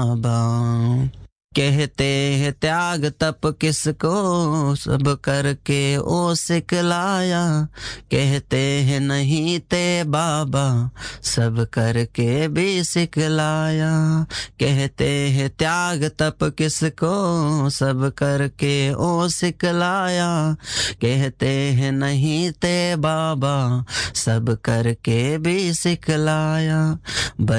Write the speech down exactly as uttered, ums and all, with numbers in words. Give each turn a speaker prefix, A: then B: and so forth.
A: बाबा। कहते हैं त्याग तप किसको, सब करके ओ सिखलाया। कहते हैं नहीं ते बाबा, सब करके भी सिखलाया। कहते हैं त्याग तप किसको, सब करके ओ सिखलाया। कहते हैं नहीं ते बाबा, सब करके भी सिखलाया।